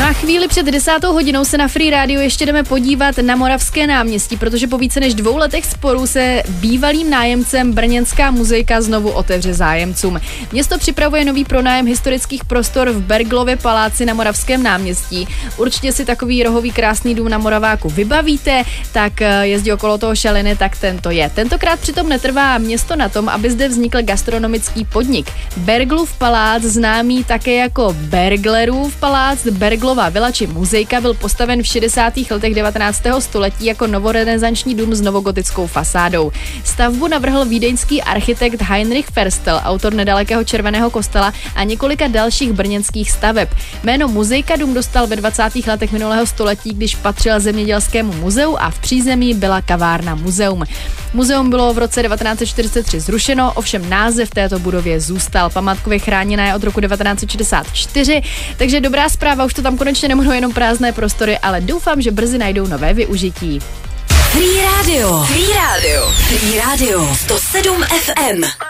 A chvíli před 10. hodinou se na Free Radio ještě jdeme podívat na Moravské náměstí, protože po více než 2 letech sporu se bývalým nájemcem brněnská muzejka znovu otevře zájemcům. Město připravuje nový pronájem historických prostor v Berglově paláci na Moravském náměstí. Určitě si takový rohový krásný dům na Moraváku vybavíte, tak jezdí okolo toho šaliny, tak tento je. Tentokrát přitom netrvá město na tom, aby zde vznikl gastronomický podnik. Berglův palác, známý také jako Berglerův palác, Berglova vila či muzejka, byl postaven v 60. letech 19. století jako novorenesanční dům s novogotickou fasádou. Stavbu navrhl vídeňský architekt Heinrich Ferstel, autor nedalekého Červeného kostela a několika dalších brněnských staveb. Jméno muzejka dům dostal ve 20. letech minulého století, když patřil Zemědělskému muzeu a v přízemí byla kavárna muzeum. Muzeum bylo v roce 1943 zrušeno, ovšem název této budově zůstal. Památkově chráněná je od roku 1964, takže dobrá zpráva, už to tam konečně nebudou jenom prázdné prostory, ale doufám, že brzy najdou nové využití. Free Radio. 107 FM.